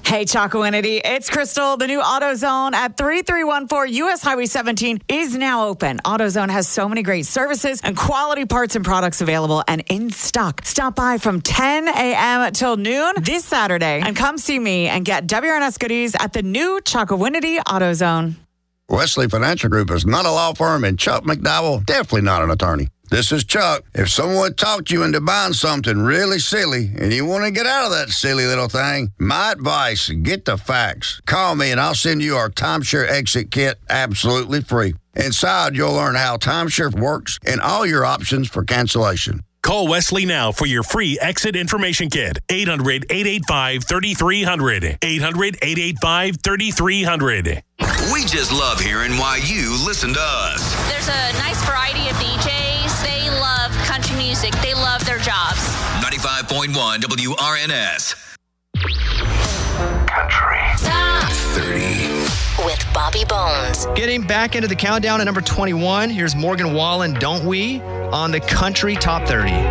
Hey, Chocowinity, it's Crystal. The new AutoZone at 3314 U.S. Highway 17 is now open. AutoZone has so many great services and quality parts and products available and in stock. Stop by from 10 a.m. till noon this Saturday and come see me and get WRNS goodies at the new Chocowinity AutoZone. Wesley Financial Group is not a law firm, and Chuck McDowell, definitely not an attorney. This is Chuck. If someone talked you into buying something really silly and you want to get out of that silly little thing, my advice, get the facts. Call me and I'll send you our timeshare exit kit absolutely free. Inside, you'll learn how timeshare works and all your options for cancellation. Call Wesley now for your free exit information kit. 800-885-3300. 800-885-3300. We just love hearing why you listen to us. There's a nice variety of DJs. They love country music. They love their jobs. 95.1 WRNS. Country Top 30. With Bobby Bones. Getting back into the countdown at number 21, here's Morgan Wallen, Don't We, on the Country Top 30.